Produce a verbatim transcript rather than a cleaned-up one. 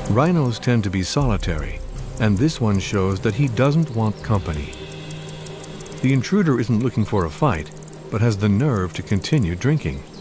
Rhinos tend to be solitary, and this one shows that he doesn't want company. The intruder isn't looking for a fight, but has the nerve to continue drinking.